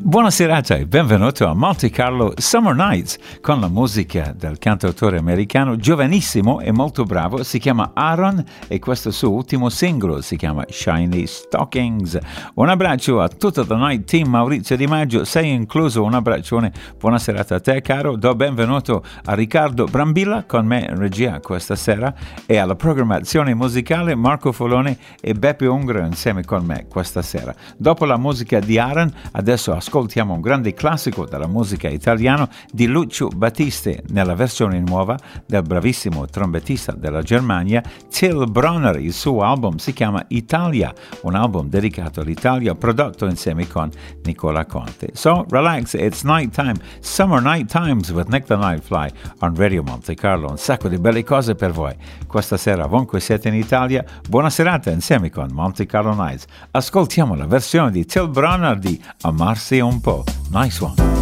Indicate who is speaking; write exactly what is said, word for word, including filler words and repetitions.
Speaker 1: Buona serata e benvenuto a Monte Carlo Summer Nights con la musica del cantautore americano giovanissimo e molto bravo. Si chiama Aaron e questo suo ultimo singolo si chiama Shiny Stockings. Un abbraccio a tutto The Night Team. Maurizio Di Maggio, sei incluso. Un abbraccione, buona serata a te caro. Do benvenuto a Riccardo Brambilla con me in regia questa sera e alla programmazione musicale Marco Folone e Beppe Ungro insieme con me questa sera. Dopo la musica di Aaron, adesso ascoltiamo un grande classico della musica italiana di Lucio Battisti nella versione nuova del bravissimo trombettista della Germania Till Brunner. Il suo album si chiama Italia, un album dedicato all'Italia prodotto insieme con Nicola Conte. So relax, it's night time, Summer Night Times with Nick the Nightfly on Radio Monte Carlo. Un sacco di belle cose per voi questa sera, ovunque siete in Italia. Buona serata insieme con Monte Carlo Nights. Ascoltiamo la versione di Till Brunner di Amarsi un po'. Nice one.